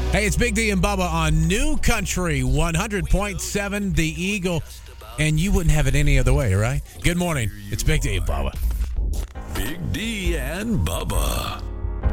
Hey, it's Big D and Bubba on New Country 100.7 The Eagle. And you wouldn't have it any other way, right? Good morning. It's Big D and Bubba. Big D and Bubba.